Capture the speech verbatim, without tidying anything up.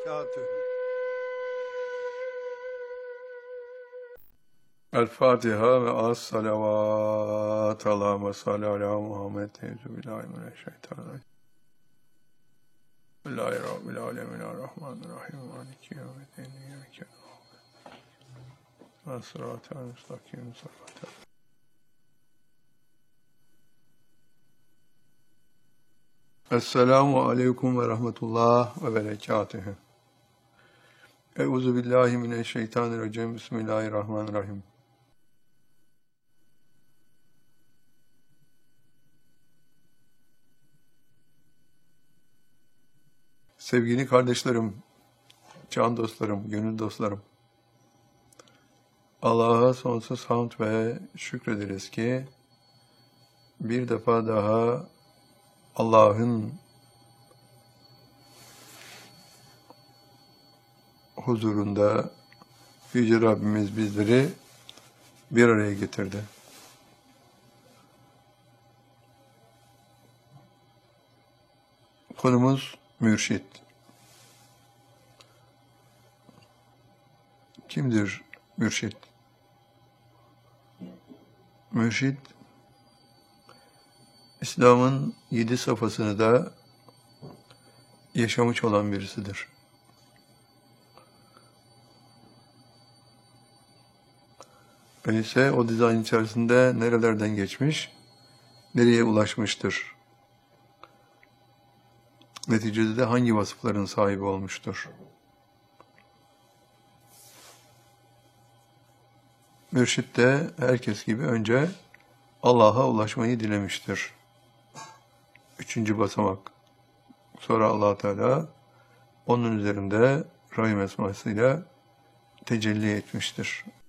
berekatühü. El Fatiha ve az salavat. Allahümme salli ala Muhammed. Euzubillahimineşşeytanirracim. Bismillahi Rabbil alemin. Errahmanirrahim. Maliki yevmiddin. İyyâke na'budu ve sıratel müstakim. Sıratel. Esselamu aleyküm ve rahmetullah ve berekatühü. Euzubillahimineşşeytanirracim. Bismillahirrahmanirrahim. Sevgili kardeşlerim, can dostlarım, gönül dostlarım, Allah'a sonsuz hamd ve şükrederiz ki bir defa daha Allah'ın huzurunda Yüce Rabbimiz bizleri bir araya getirdi. Konumuz mürşit. Kimdir mürşit? Mürşit, İslam'ın yedi safhasını da yaşamış olan birisidir. Öyleyse o dizayn içerisinde nerelerden geçmiş, nereye ulaşmıştır? Neticede de hangi vasıfların sahibi olmuştur? Mürşit de herkes gibi önce Allah'a ulaşmayı dilemiştir. Üçüncü basamak. Sonra Allah Teala onun üzerinde Rahim esmasıyla tecelli etmiştir.